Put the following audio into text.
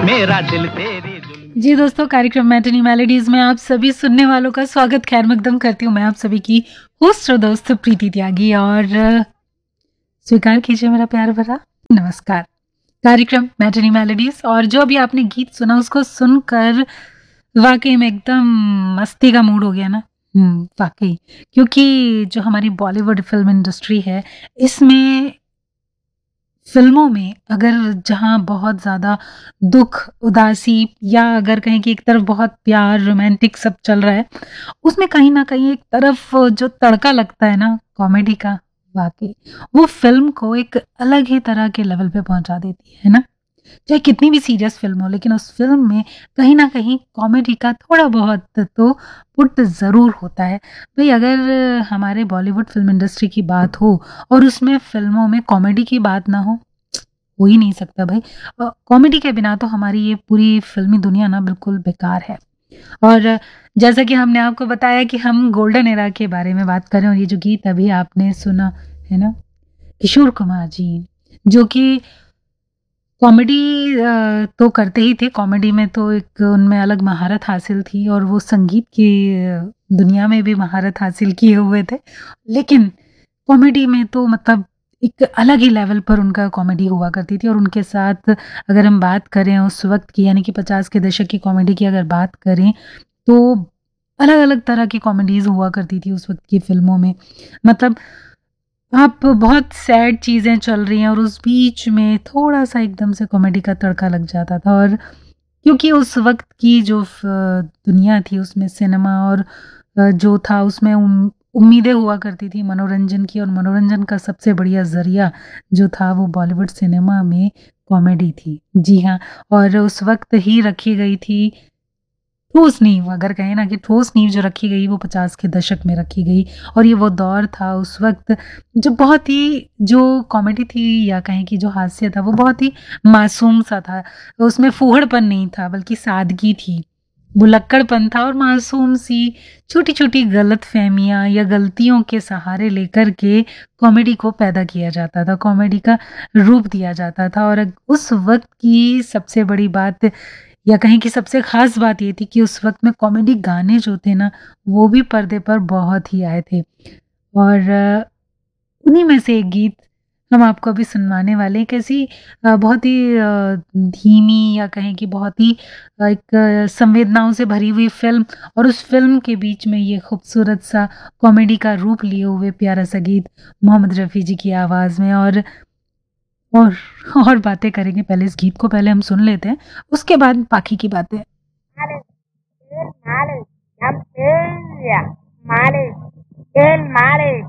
मेरा दिल तेरी जी दोस्तों, कार्यक्रम मैटिनी मेलोडीज में आप सभी सुनने वालों का स्वागत खैर मकदम करती हूँ। मैं आप सभी की होस्ट और दोस्त प्रीति त्यागी, और स्वीकार कीजिए मेरा प्यार भरा नमस्कार। कार्यक्रम मैटिनी मेलोडीज, और जो अभी आपने गीत सुना उसको सुनकर वाकई में एकदम मस्ती का मूड हो गया ना। वाकई, क्योंकि जो हमारी बॉलीवुड फिल्म इंडस्ट्री है, इसमें फिल्मों में अगर जहाँ बहुत ज़्यादा दुख, उदासी, या अगर कहें कि एक तरफ बहुत प्यार, रोमांटिक सब चल रहा है, उसमें कहीं न कहीं एक तरफ जो तड़का लगता है ना कॉमेडी का, वाक़ई वो फ़िल्म को एक अलग ही तरह के लेवल पे पहुँचा देती है ना? चाहे कितनी भी सीरियस फ़िल्म हो, लेकिन उस फ़िल्म में कहीं न कहीं कॉमेडी का थोड़ा बहुत तो पुट ज़रूर होता है। भई अगर हमारे बॉलीवुड फ़िल्म इंडस्ट्री की बात हो और उसमें फ़िल्मों में कॉमेडी की बात ना हो ही नहीं सकता भाई। कॉमेडी के बिना तो हमारी ये पूरी फ़िल्मी दुनिया ना बिल्कुल बेकार है। और जैसा कि हमने आपको बताया कि हम गोल्डन एरा के बारे में बात कर रहे हैं, और ये जो गीत अभी आपने सुना है ना, किशोर कुमार जी, जो कि कॉमेडी तो करते ही थे। कॉमेडी में तो एक उनमें अलग महारत हासिल थी, और वो संगीत की दुनिया में भी महारत हासिल किए हुए थे। लेकिन कॉमेडी में तो मतलब एक अलग ही लेवल पर उनका कॉमेडी हुआ करती थी। और उनके साथ अगर हम बात करें उस वक़्त की, यानी कि 50 के दशक की कॉमेडी की अगर बात करें, तो अलग-अलग तरह की कॉमेडीज़ हुआ करती थी उस वक़्त की फ़िल्मों में। मतलब आप बहुत सैड चीज़ें चल रही हैं और उस बीच में थोड़ा-सा एकदम से कॉमेडी का तड़का लग जाता था। और क्योंकि उस वक़्त की जो दुनिया थी, उसमें सिनेमा और जो था उसमें उम्मीदें हुआ करती थी मनोरंजन की, और मनोरंजन का सबसे बढ़िया ज़रिया जो था वो बॉलीवुड सिनेमा में कॉमेडी थी। जी हाँ, और उस वक़्त ही रखी गई थी ठोस नींव, अगर कहें ना कि ठोस नींव जो रखी गई वो 50 के दशक में रखी गई। और ये वो दौर था उस वक़्त जो बहुत ही, जो कॉमेडी थी या कहें कि जो हास्य था वो बहुत ही मासूम सा था। उसमें फूहड़पन नहीं था, बल्कि सादगी थी, भुलक्कड़पन था, और मासूम सी छोटी-छोटी गलतफ़हमियाँ या गलतियों के सहारे लेकर के कॉमेडी को पैदा किया जाता था, कॉमेडी का रूप दिया जाता था। और उस वक़्त की सबसे बड़ी बात, या कहें कि सबसे ख़ास बात ये थी कि उस वक़्त में कॉमेडी गाने जो थे ना, वो भी पर्दे पर बहुत ही आए थे। और उन्हीं में से एक गीत हम आपको अभी सुनवाने वाले हैं। कैसी बहुत ही धीमी, या कहें कि बहुत ही एक संवेदनाओं से भरी हुई फ़िल्म, और उस फ़िल्म के बीच में ये खूबसूरत सा कॉमेडी का रूप लिए हुए प्यारा सा गीत मोहम्मद रफ़ी जी की आवाज़ में। और और बातें करेंगे, पहले इस गीत को पहले हम सुन लेते हैं, उसके बाद बाकी की बातें। मालिक, हम तेल मालिक, तेल मालिक,